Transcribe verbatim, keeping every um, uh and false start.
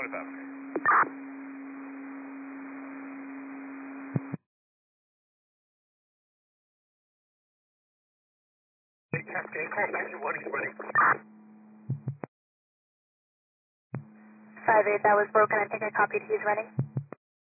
twenty-five. Hey, Cascade, call ninety-one, he's ready. five eight, that was broken. I think I copied. He's running.